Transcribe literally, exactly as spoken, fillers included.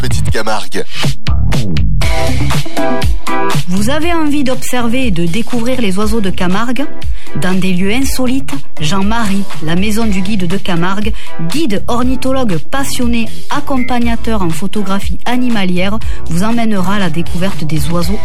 Petite Camargue. Vous avez envie d'observer et de découvrir les oiseaux de Camargue ? Dans des lieux insolites, Jean-Marie, la maison du guide de Camargue, guide ornithologue passionné, accompagnateur en photographie animalière, vous emmènera à la découverte des oiseaux